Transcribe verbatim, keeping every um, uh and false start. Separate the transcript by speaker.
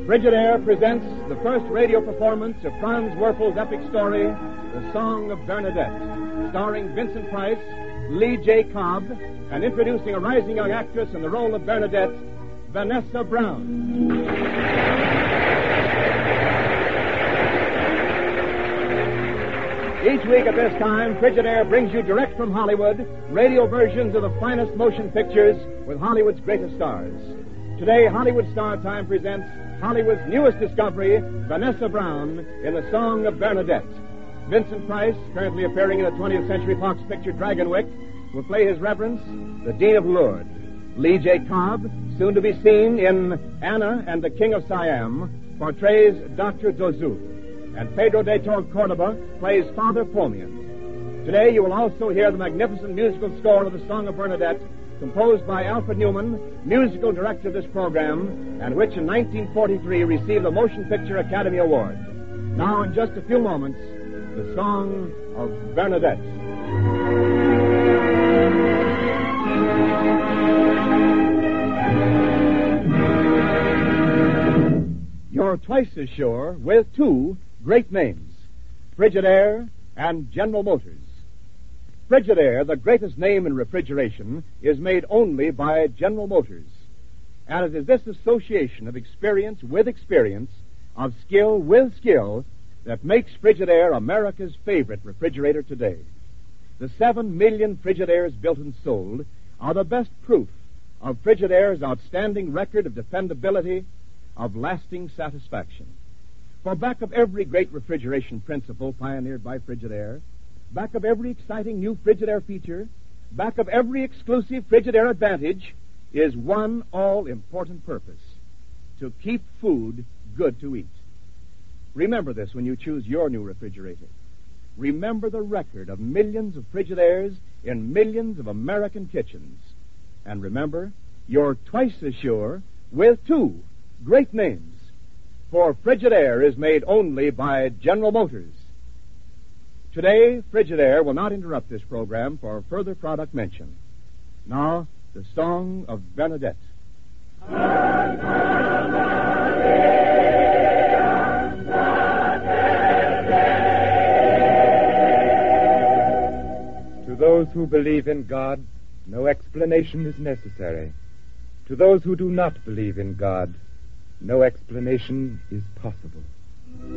Speaker 1: Frigidaire presents the first radio performance of Franz Werfel's epic story, The Song of Bernadette, starring Vincent Price, Lee J. Cobb, and introducing a rising young actress in the role of Bernadette, Vanessa Brown. Each week at this time, Frigidaire brings you direct from Hollywood radio versions of the finest motion pictures with Hollywood's greatest stars. Today, Hollywood Star Time presents Hollywood's newest discovery, Vanessa Brown, in The Song of Bernadette. Vincent Price, currently appearing in the twentieth Century Fox picture Dragonwyck, will play His Reverence, the Dean of Lourdes. Lee J. Cobb, soon to be seen in Anna and the King of Siam, portrays Doctor Dozou. And Pedro de Tor Cordoba plays Father Pomian. Today you will also hear the magnificent musical score of The Song of Bernadette, composed by Alfred Newman, musical director of this program, and which in nineteen forty-three received the Motion Picture Academy Award. Now, in just a few moments, The Song of Bernadette. You're twice as sure with two great names, Frigidaire and General Motors. Frigidaire, the greatest name in refrigeration, is made only by General Motors. And it is this association of experience with experience, of skill with skill, that makes Frigidaire America's favorite refrigerator today. The seven million Frigidaires built and sold are the best proof of Frigidaire's outstanding record of dependability, of lasting satisfaction. For back of every great refrigeration principle pioneered by Frigidaire, back of every exciting new Frigidaire feature, back of every exclusive Frigidaire advantage, is one all-important purpose: to keep food good to eat. Remember this when you choose your new refrigerator. Remember the record of millions of Frigidaires in millions of American kitchens. And remember, you're twice as sure with two great names. For Frigidaire is made only by General Motors. Today, Frigidaire will not interrupt this program for further product mention. Now, the Song of Bernadette.
Speaker 2: To those who believe in God, no explanation is necessary. To those who do not believe in God, no explanation is possible.